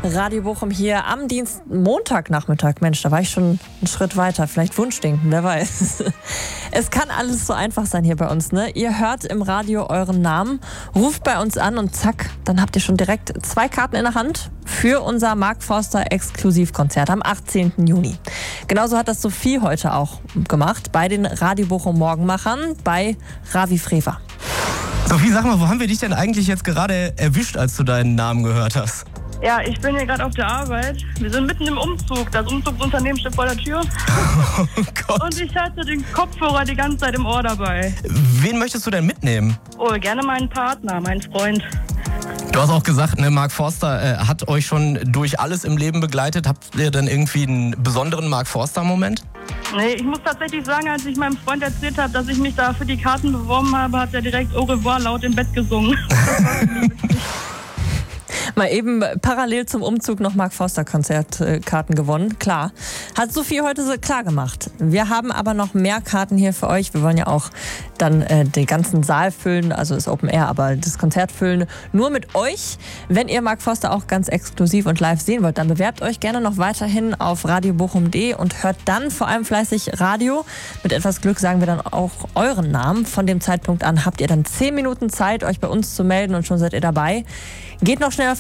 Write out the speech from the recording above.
Radio Bochum hier am Montagnachmittag. Mensch, da war ich schon einen Schritt weiter. Vielleicht Wunschdenken, wer weiß. Es kann alles so einfach sein hier bei uns, ne? Ihr hört im Radio euren Namen, ruft bei uns an und zack, dann habt ihr schon direkt 2 Karten in der Hand für unser Mark Forster Exklusivkonzert am 18. Juni. Genauso hat das Sophie heute auch gemacht bei den Radio Bochum Morgenmachern bei Ravi Frewer. Sophie, sag mal, wo haben wir dich denn eigentlich jetzt gerade erwischt, als du deinen Namen gehört hast? Ja, ich bin hier gerade auf der Arbeit. Wir sind mitten im Umzug. Das Umzugsunternehmen steht vor der Tür. Oh Gott. Und ich hatte den Kopfhörer die ganze Zeit im Ohr dabei. Wen möchtest du denn mitnehmen? Oh, gerne meinen Partner, meinen Freund. Du hast auch gesagt, ne, Mark Forster hat euch schon durch alles im Leben begleitet. Habt ihr denn irgendwie einen besonderen Mark Forster-Moment? Nee, ich muss tatsächlich sagen, als ich meinem Freund erzählt habe, dass ich mich da für die Karten beworben habe, hat er direkt Au revoir laut im Bett gesungen. Mal eben parallel zum Umzug noch Mark Forster Konzertkarten gewonnen. Klar. Hat Sophie heute so klar gemacht. Wir haben aber noch mehr Karten hier für euch. Wir wollen ja auch dann den ganzen Saal füllen, also das Open Air, aber das Konzert füllen nur mit euch. Wenn ihr Mark Forster auch ganz exklusiv und live sehen wollt, dann bewerbt euch gerne noch weiterhin auf radiobochum.de und hört dann vor allem fleißig Radio. Mit etwas Glück sagen wir dann auch euren Namen. Von dem Zeitpunkt an habt ihr dann 10 Minuten Zeit, euch bei uns zu melden und schon seid ihr dabei. Geht noch schnell auf